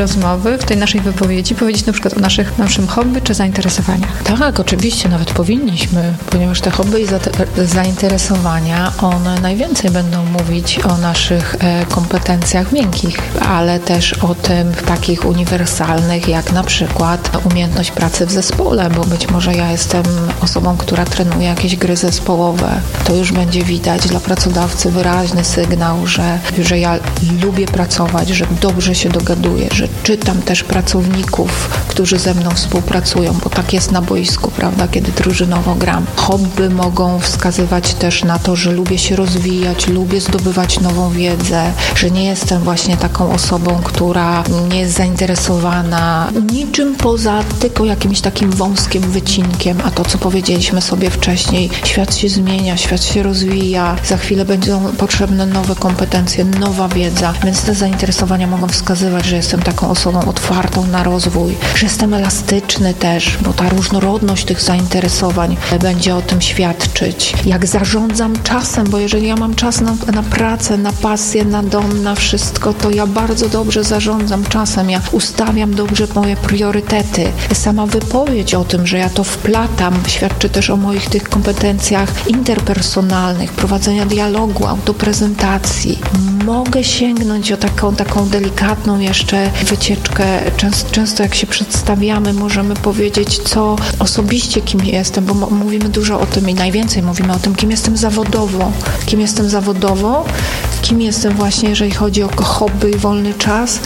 rozmowy, w tej naszej wypowiedzi powiedzieć na przykład o naszym hobby czy zainteresowaniach. Tak, oczywiście, nawet powinniśmy, ponieważ te hobby i zainteresowania, one najwięcej będą mówić o naszych kompetencjach miękkich, ale też o tym takich uniwersalnych, jak na przykład umiejętność pracy w zespole, bo być może ja jestem osobą, która trenuje jakieś gry zespołowe. To już będzie widać dla pracodawcy wyraźny sygnał, że ja lubię pracować, że dobrze się dogaduję, że czytam też pracowników, którzy ze mną współpracują, bo tak jest na boisku, prawda, kiedy drużynowo gram. Hobby mogą wskazywać też na to, że lubię się rozwijać, lubię zdobywać nową wiedzę, że nie jestem właśnie taką osobą, która nie jest zainteresowana niczym poza tylko jakimś takim wąskim wycinkiem, a to, co powiedzieliśmy sobie wcześniej, świat się zmienia, świat się rozwija, za chwilę będą potrzebne nowe kompetencje, nowa wiedza, więc te zainteresowania mogą wskazywać, że jestem taką osobą otwartą na rozwój, że jestem elastyczny też, bo ta różnorodność tych zainteresowań będzie o tym świadczyć. Jak zarządzam czasem, bo jeżeli ja mam czas na pracę, na pasję, na dom, na wszystko, to ja bardzo dobrze zarządzam czasem, ja ustawiam dobrze moje priorytety. Sama wypowiedź o tym, że ja to wplatam, świadczy też o moich tych kompetencjach interpersonalnych, prowadzenia dialogu, autoprezentacji. Mogę sięgnąć o taką delikatną jeszcze wycieczkę. Często jak się przedstawiamy, możemy powiedzieć, co osobiście kim jestem, bo mówimy dużo o tym i najwięcej mówimy o tym, kim jestem zawodowo. Kim jestem właśnie, jeżeli chodzi o hobby i wolny czas,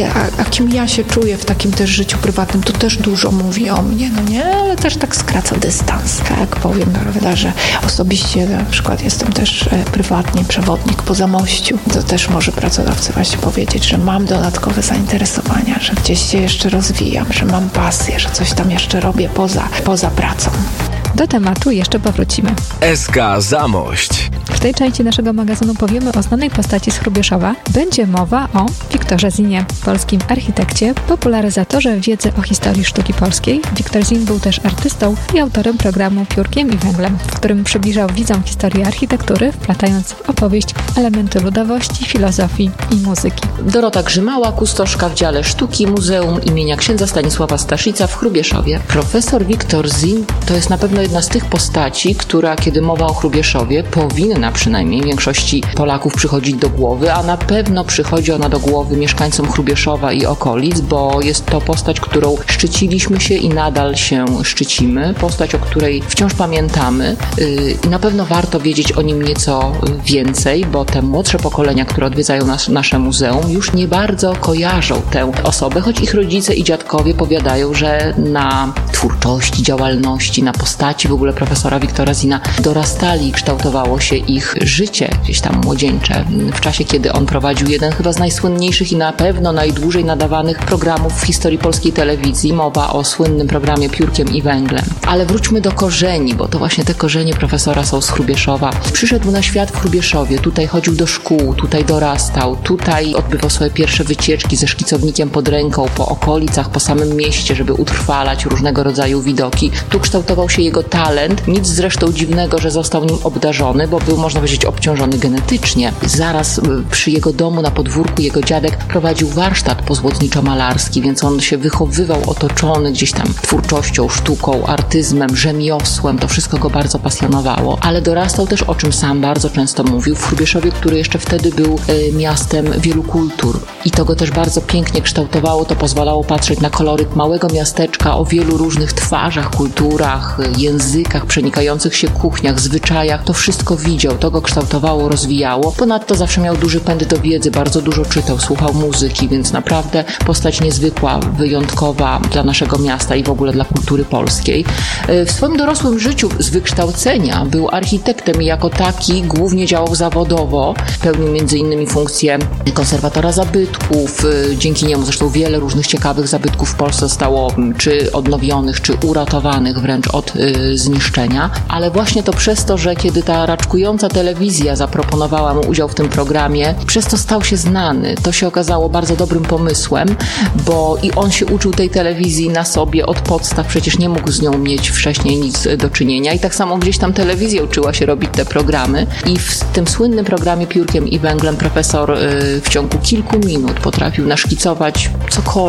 a kim ja się czuję w takim też życiu prywatnym, to też dużo mówi o mnie, no nie? Ale też tak skraca dystans, tak powiem, prawda, że osobiście na przykład jestem też prywatnie przewodnik po Zamościu. To też może pracodawcy właśnie powiedzieć, że mam dodatkowe zainteresowania, że gdzieś się jeszcze rozwijam, że mam pasję, że coś tam jeszcze robię poza pracą. Do tematu jeszcze powrócimy. SK Zamość. W tej części naszego magazynu powiemy o znanej postaci z Hrubieszowa. Będzie mowa o Wiktorze Zinie, polskim architekcie, popularyzatorze wiedzy o historii sztuki polskiej. Wiktor Zin był też artystą i autorem programu Piórkiem i Węglem, w którym przybliżał widzom historię architektury, wplatając w opowieść elementy ludowości, filozofii i muzyki. Dorota Grzymała, kustoszka w dziale sztuki Muzeum imienia księdza Stanisława Staszica w Hrubieszowie. Profesor Wiktor Zin to jest na pewno jedna z tych postaci, która, kiedy mowa o Hrubieszowie, powinna przynajmniej większości Polaków przychodzić do głowy, a na pewno przychodzi ona do głowy mieszkańcom Hrubieszowa i okolic, bo jest to postać, którą szczyciliśmy się i nadal się szczycimy, postać, o której wciąż pamiętamy i na pewno warto wiedzieć o nim nieco więcej, bo te młodsze pokolenia, które odwiedzają nasze muzeum, już nie bardzo kojarzą tę osobę, choć ich rodzice i dziadkowie powiadają, że na twórczości, działalności, na postaci w ogóle profesora Wiktora Zina dorastali i kształtowało się ich życie gdzieś tam młodzieńcze w czasie, kiedy on prowadził jeden chyba z najsłynniejszych i na pewno najdłużej nadawanych programów w historii polskiej telewizji. Mowa o słynnym programie Piórkiem i Węglem. Ale wróćmy do korzeni, bo to właśnie te korzenie profesora są z Hrubieszowa. Przyszedł na świat w Hrubieszowie, tutaj chodził do szkół, tutaj dorastał, tutaj odbywał swoje pierwsze wycieczki ze szkicownikiem pod ręką po okolicach, po samym mieście, żeby utrwalać różnego rodzaju widoki. Tu kształtował się jego talent. Nic zresztą dziwnego, że został nim obdarzony, bo był, można powiedzieć, obciążony genetycznie. Zaraz przy jego domu na podwórku jego dziadek prowadził warsztat pozłotniczo-malarski, więc on się wychowywał otoczony gdzieś tam twórczością, sztuką, artyzmem, rzemiosłem. To wszystko go bardzo pasjonowało. Ale dorastał też, o czym sam bardzo często mówił, w Hrubieszowie, który jeszcze wtedy był miastem wielu kultur. I to go też bardzo pięknie kształtowało. To pozwalało patrzeć na koloryt małego miasteczka o wielu różnych twarzach, kulturach, językach, przenikających się kuchniach, zwyczajach. To wszystko widział, to go kształtowało, rozwijało. Ponadto zawsze miał duży pęd do wiedzy, bardzo dużo czytał, słuchał muzyki, więc naprawdę postać niezwykła, wyjątkowa dla naszego miasta i w ogóle dla kultury polskiej. W swoim dorosłym życiu z wykształcenia był architektem i jako taki głównie działał zawodowo. Pełnił m.in. funkcję konserwatora zabytków. Dzięki niemu zresztą wiele różnych ciekawych zabytków w Polsce zostało czy odnowionych, czy uratowanych wręcz od zniszczenia. Ale właśnie to przez to, że kiedy ta raczkująca telewizja zaproponowała mu udział w tym programie, przez to stał się znany. To się okazało bardzo dobrym pomysłem, bo i on się uczył tej telewizji na sobie od podstaw, przecież nie mógł z nią mieć wcześniej nic do czynienia i tak samo gdzieś tam telewizja uczyła się robić te programy i w tym słynnym programie Piórkiem i Węglem profesor w ciągu kilku minut potrafił naszkicować cokolwiek,